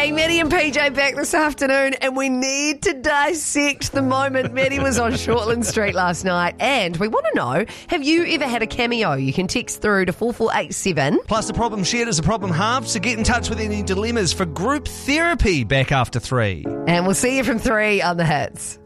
Hey, Maddie and PJ back this afternoon, and we need to dissect the moment Maddie was on Shortland Street last night. And we want to know, have you ever had a cameo? You can text through to 4487. Plus, a problem shared is a problem halved, so get in touch with any dilemmas for group therapy back after 3. And we'll see you from 3 on the hits.